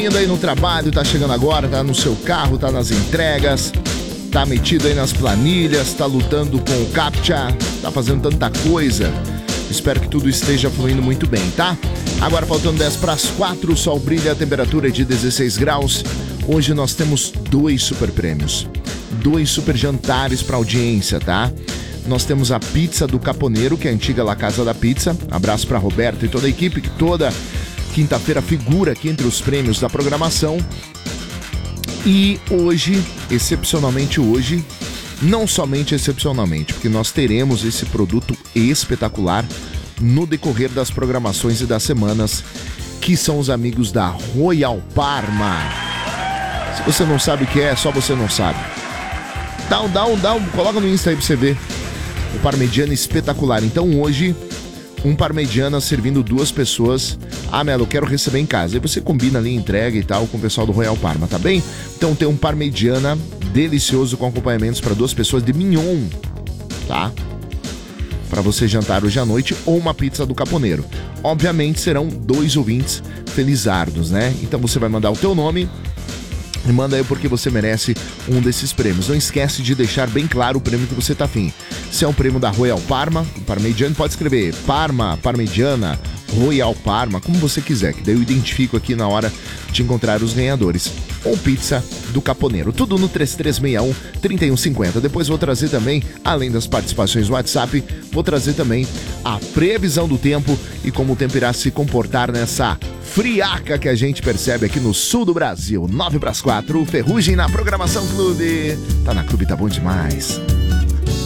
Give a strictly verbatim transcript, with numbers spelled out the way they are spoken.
Indo aí no trabalho, tá chegando agora, tá no seu carro, tá nas entregas, tá metido aí nas planilhas, tá lutando com o CAPTCHA, tá fazendo tanta coisa. Espero que tudo esteja fluindo muito bem, tá? Agora faltando dez para as quatro, o sol brilha, a temperatura é de dezesseis graus. Hoje nós temos dois super prêmios, dois super jantares para audiência, tá? Nós temos a pizza do Caponeiro, que é a antiga La Casa da Pizza. Abraço para Roberto e toda a equipe que toda quinta-feira figura aqui entre os prêmios da programação. E hoje, excepcionalmente hoje, não somente excepcionalmente, porque nós teremos esse produto espetacular no decorrer das programações e das semanas, que são os amigos da Royal Parma. Se você não sabe o que é, só você não sabe. Dá um, dá um, dá um, coloca no Insta aí pra você ver. O parmegiana espetacular. Então hoje, um parmegiana servindo duas pessoas. Ah, Melo, eu quero receber em casa. Aí você combina ali, entrega e tal com o pessoal do Royal Parma, tá bem? Então tem um parmegiana delicioso com acompanhamentos para duas pessoas de mignon, tá? Para você jantar hoje à noite, ou uma pizza do Caponeiro. Obviamente serão dois ouvintes felizardos, né? Então você vai mandar o teu nome e manda aí porque você merece um desses prêmios. Não esquece de deixar bem claro o prêmio que você tá afim. Se é um prêmio da Royal Parma, o parmegiana, pode escrever Parma, parmegiana, Royal Parma, como você quiser, que daí eu identifico aqui na hora de encontrar os ganhadores. Ou pizza do Caponeiro. Tudo no três três seis um, três um cinco zero. Depois vou trazer também, além das participações no WhatsApp, vou trazer também a previsão do tempo e como o tempo irá se comportar nessa friaca que a gente percebe aqui no sul do Brasil. nove para as quatro, Ferrugem na programação Clube. Tá na Clube, tá bom demais.